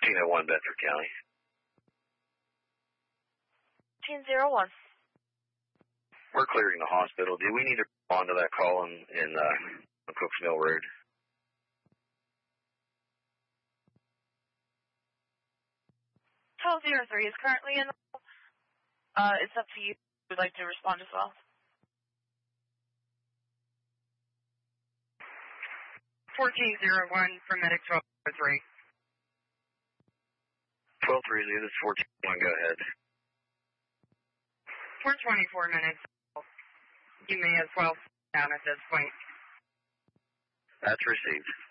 1401 Bedford County. 1401. We're clearing the hospital. Do we need to respond to that call in Cooks Mill Road? 1203 is currently in. It's up to you. Would like to respond as well. 1401 for Medic 1203. 1230, this is 1401, go ahead. For 24 minutes, you may as well sit down at this point. That's received.